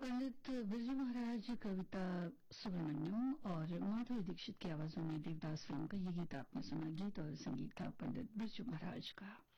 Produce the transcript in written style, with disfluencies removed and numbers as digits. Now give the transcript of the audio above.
पंडित बिरजू महाराज, कविता सुब्रमण्यम और माधुरी दीक्षित की आवाजों में देवदास फिल्म का ये गीत आपने सुना। गीत और संगीत था पंडित बिरजू महाराज का।